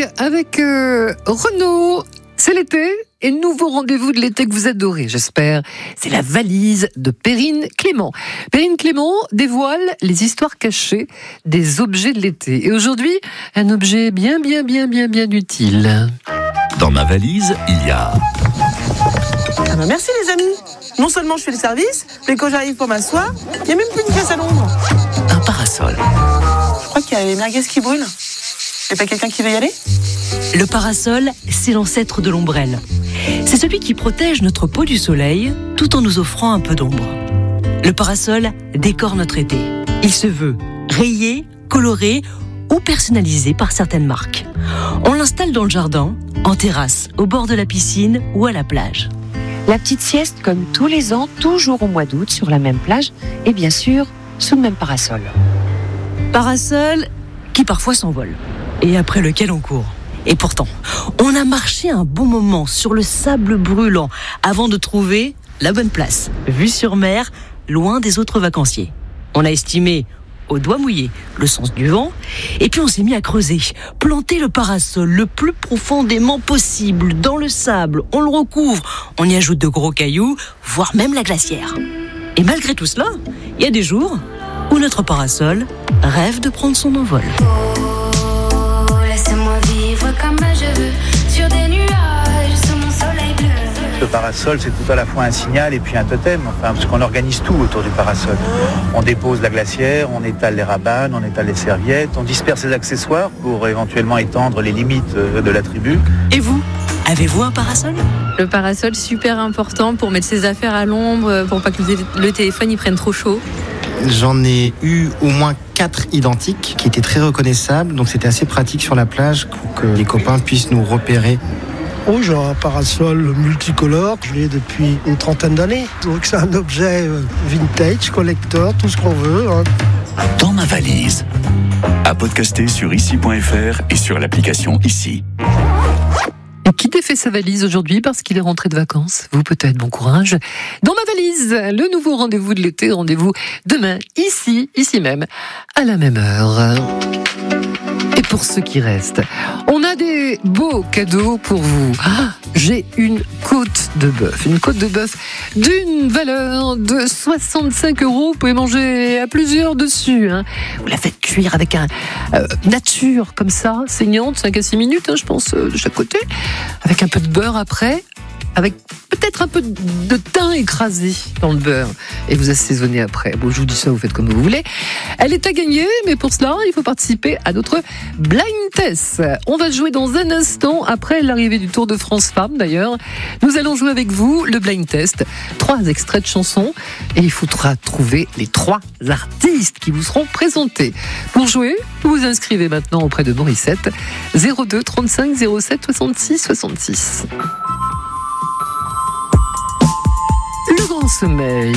avec Renaud. C'est l'été et nouveau rendez-vous de l'été que vous adorez, j'espère. C'est la valise de Perrine Clément. Perrine Clément dévoile les histoires cachées des objets de l'été. Et aujourd'hui, un objet bien utile. Dans ma valise, il y a... Ah bah merci les amis. Non seulement je fais le service, mais quand j'arrive pour m'asseoir, il n'y a même plus une pièce à l'ombre. un parasol. Je crois qu'il y a les merguez qui brûlent. Y'a pas quelqu'un qui veut y aller ? Le parasol, c'est l'ancêtre de l'ombrelle. C'est celui qui protège notre peau du soleil tout en nous offrant un peu d'ombre. Le parasol décore notre été. Il se veut rayé, coloré ou personnalisé par certaines marques. On l'installe dans le jardin, en terrasse, au bord de la piscine ou à la plage. La petite sieste comme tous les ans, toujours au mois d'août, sur la même plage et bien sûr, sous le même parasol. Parasol qui parfois s'envole et après lequel on court. Et pourtant, on a marché un bon moment sur le sable brûlant avant de trouver la bonne place, vue sur mer, loin des autres vacanciers. On a estimé au doigt mouillé le sens du vent et puis on s'est mis à creuser, planter le parasol le plus profondément possible dans le sable. On le recouvre, on y ajoute de gros cailloux, voire même la glacière. Et malgré tout cela, il y a des jours où notre parasol rêve de prendre son envol. Laisse-moi vivre comme je veux, sur des nuages, sous mon soleil bleu. Le parasol, c'est tout à la fois un signal et puis un totem, parce qu'on organise tout autour du parasol. On dépose la glacière, on étale les rabanes, on étale les serviettes, on disperse les accessoires pour éventuellement étendre les limites de la tribu. Et vous, avez-vous un parasol ? Le parasol, super important pour mettre ses affaires à l'ombre, pour pas que le téléphone y prenne trop chaud. J'en ai eu au moins 4 identiques qui étaient très reconnaissables, donc c'était assez pratique sur la plage pour que les copains puissent nous repérer. Oh, j'ai un parasol multicolore, je l'ai depuis une trentaine d'années. Donc c'est un objet vintage, collector, tout ce qu'on veut. Dans ma valise. À podcaster sur ici.fr et sur l'application Ici. Et qui défait sa valise aujourd'hui parce qu'il est rentré de vacances ? Vous peut-être, bon courage. Dans ma valise, le nouveau rendez-vous de l'été, rendez-vous demain, ici même, à la même heure. Et pour ceux qui restent, on a des beaux cadeaux pour vous. J'ai une côte de bœuf d'une valeur de 65 €. Vous pouvez manger à plusieurs dessus. Vous la faites cuire avec un nature comme ça, saignante, 5 à 6 minutes, je pense, de chaque côté, avec un peu de beurre après, avec peut-être un peu de thym écrasé dans le beurre et vous assaisonnez après. Bon, je vous dis ça, vous faites comme vous voulez. Elle est à gagner, mais pour cela, il faut participer à notre blind test. On va jouer dans un instant, après l'arrivée du Tour de France Femmes d'ailleurs. Nous allons jouer avec vous le blind test. 3 extraits de chansons et il faudra trouver les 3 artistes qui vous seront présentés. Pour jouer, vous vous inscrivez maintenant auprès de Morissette. 02 35 07 66 66. Le grand sommeil.